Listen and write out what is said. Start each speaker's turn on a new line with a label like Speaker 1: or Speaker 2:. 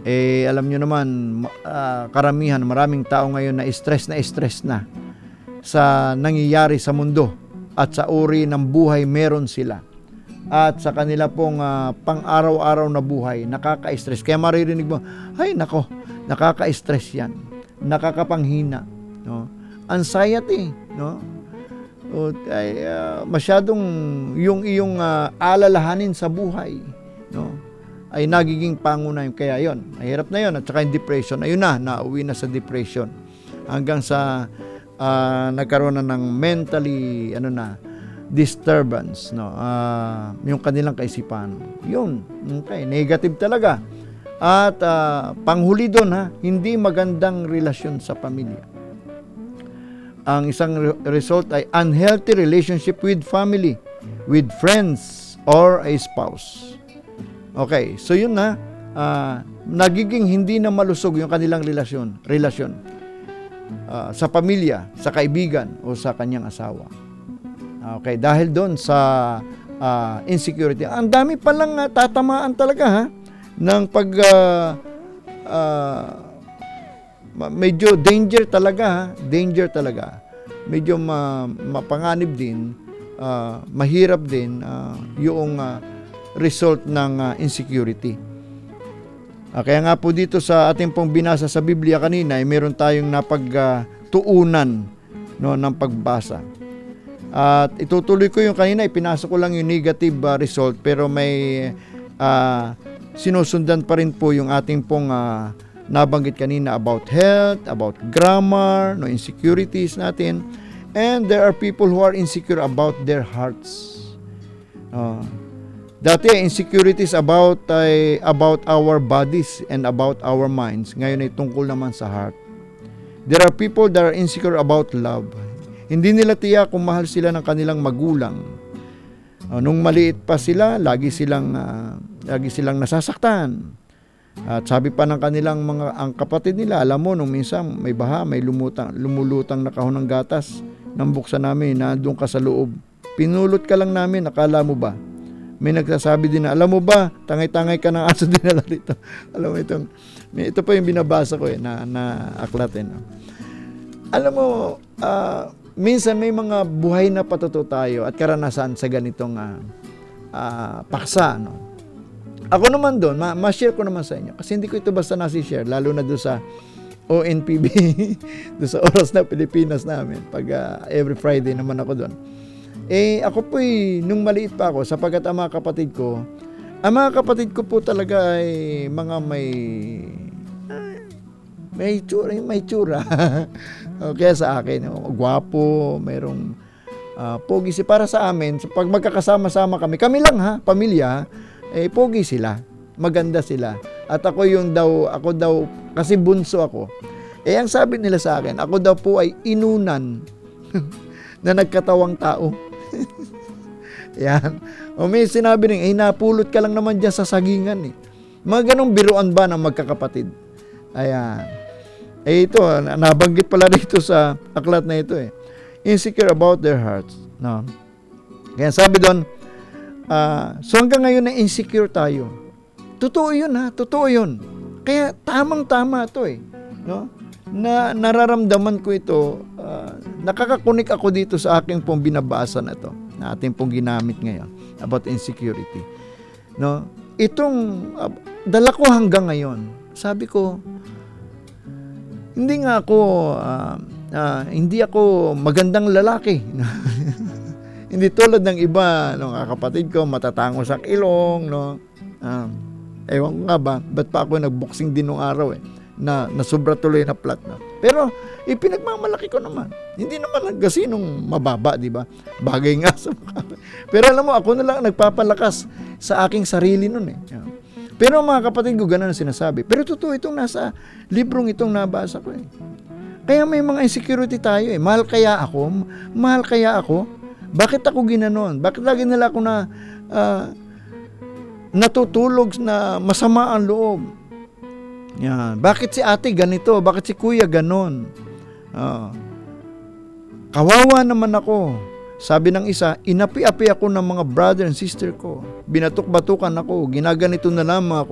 Speaker 1: Alam nyo naman, karamihan, maraming tao ngayon na stress na sa nangyayari sa mundo at sa uri ng buhay meron sila. At sa kanila pong pang-araw-araw na buhay, nakaka-stress. Kaya maririnig mo, ay nako, nakaka-stress yan. Nakakapanghina. No? Anxiety. No? Masyadong yung iyong alalahanin sa buhay. No? Ay nagiging pangunay. Kaya yon, mahirap na yon. At saka yung depression, ayun na, nauwi na sa depression. Hanggang sa nagkaroon na ng mentally, disturbance, no? Yung kanilang kaisipan. Yun, okay, negative talaga. At panghuli doon, hindi magandang relasyon sa pamilya. Ang isang result ay unhealthy relationship with family, with friends, or a spouse. Okay, so yun na, nagiging hindi na malusog yung kanilang relasyon sa pamilya, sa kaibigan, o sa kanyang asawa. Okay, dahil doon sa insecurity. Ang dami palang tatamaan talaga ng medyo danger talaga. Medyo mapanganib din, mahirap din yung result ng insecurity. Kaya nga po dito sa ating pong binasa sa Biblia kanina, meron tayong napagtuunan ng pagbasa. At itutuloy ko yung kanina, ipinasok ko lang yung negative result, pero may sinusundan pa rin po yung ating pong nabanggit kanina about health, about grammar, insecurities natin. And there are people who are insecure about their hearts. Dati insecurities about our bodies and about our minds. Ngayon ay tungkol naman sa heart. There are people that are insecure about love. Hindi nila tiyak kung mahal sila ng kanilang magulang. Nung maliit pa sila, lagi silang nasasaktan. At sabi pa ng kanilang ang kapatid nila, alam mo, nung minsan may baha, may lumulutang na kahon ng gatas, nang buksan namin, nandun ka sa loob. Pinulot ka lang namin, akala mo ba? May nagsasabi din na, alam mo ba, tangay-tangay ka ng aso dinala rito. Alam mo, ito pa yung binabasa ko na aklat. Alam mo, minsan may mga buhay na patuto tayo at karanasan sa ganitong paksa. No? Ako naman doon, ma-share ko naman sa inyo. Kasi hindi ko ito basta nasi-share, lalo na doon sa ONPB, doon sa Oras na Pilipinas namin. Pag every Friday naman ako doon. Ako po nung maliit pa ako, sapagkat ang mga kapatid ko po talaga ay mga may tsura. Kaya sa akin, gwapo, mayroong pogi. Para sa amin, pag magkakasama-sama kami lang pamilya, pogi sila, maganda sila. At ako daw, kasi bunso ako. Ang sabi nila sa akin, ako daw po ay inunan na nagkatawang tao. Yan. May sinabi rin, napulot ka lang naman dyan sa sagingan. Mga ganong biruan ba ng magkakapatid? Ayan. Ito, nabanggit pala dito sa aklat na ito. Insecure about their hearts. No? Kaya sabi doon, so hanggang ngayon na insecure tayo. Totoo yun totoo yun. Kaya tamang-tama ito no? Na nararamdaman ko ito, nakakakunik ako dito sa aking pong binabasa na ito, na ating pong ginamit ngayon about insecurity. No? Itong dala ko hanggang ngayon. Sabi ko, hindi ako magandang lalaki. Hindi tulad ng iba, kapatid ko, matatango sa ilong, no? Ewan ko nga ba, ba't pa ako nagboxing din nung araw na sobra tuloy na flat na. Pero pinagmamalaki ko naman. Hindi naman gasinong mababa, di ba? Bagay nga sa mukha. Pero alam mo, ako na lang nagpapalakas sa aking sarili nun Pero mga kapatid ko, ganun ang sinasabi. Pero totoo itong nasa librong itong nabasa ko Kaya may mga insecurity tayo Mahal kaya ako? Bakit ako ginanon? Bakit lagi nila ako natutulog na masama ang loob? Yan. Bakit si ate ganito? Bakit si kuya ganon? Kawawa naman ako. Sabi ng isa, inapi-api ako ng mga brother and sister ko. Binatuk-batukan ako. Ginaganito na lamang ako.